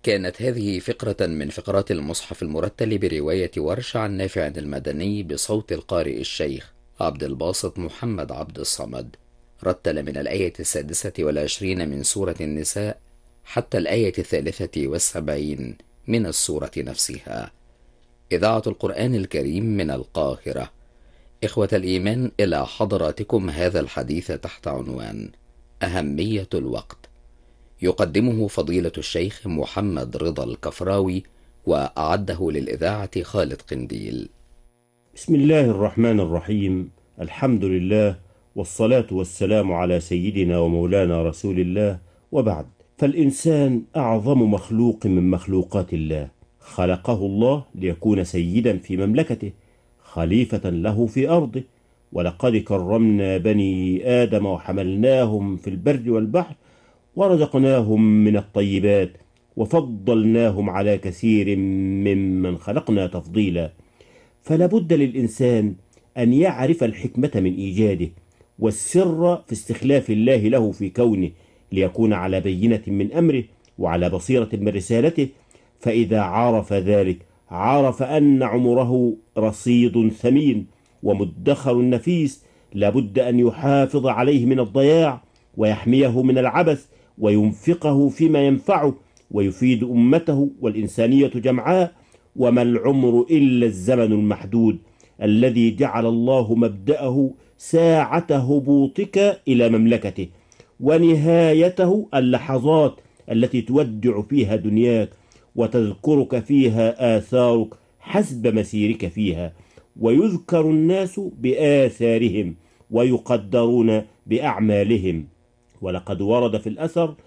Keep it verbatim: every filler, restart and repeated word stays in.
كانت هذه فقرة من فقرات المصحف المرتل برواية ورش عن نافع المدني بصوت القارئ الشيخ عبد الباسط محمد عبد الصمد. رتل من الآية السادسة والعشرين من سورة النساء حتى الآية الثالثة والسبعين من السورة نفسها. إذاعة القرآن الكريم من القاهرة. إخوة الإيمان، إلى حضراتكم هذا الحديث تحت عنوان أهمية الوقت، يقدمه فضيلة الشيخ محمد رضا الكفراوي، وأعده للإذاعة خالد قنديل. بسم الله الرحمن الرحيم. الحمد لله، والصلاة والسلام على سيدنا ومولانا رسول الله، وبعد. فالإنسان أعظم مخلوق من مخلوقات الله، خلقه الله ليكون سيدا في مملكته، خليفة له في أرضه. ولقد كرمنا بني آدم وحملناهم في البر والبحر ورزقناهم من الطيبات وفضلناهم على كثير ممن خلقنا تفضيلا. فلا بد للإنسان أن يعرف الحكمة من إيجاده والسر في استخلاف الله له في كونه، ليكون على بينة من أمره وعلى بصيرة من رسالته. فإذا عرف ذلك عرف أن عمره رصيد ثمين ومدخر نفيس، لا بد أن يحافظ عليه من الضياع ويحميه من العبث وينفقه فيما ينفعه ويفيد أمته والإنسانية جمعاء. وما العمر إلا الزمن المحدود الذي جعل الله مبدأه ساعة هبوطك إلى مملكته، ونهايته اللحظات التي تودع فيها دنياك وتذكرك فيها آثارك حسب مسيرك فيها. ويذكر الناس بآثارهم ويقدرون بأعمالهم. ولقد ورد في الأثر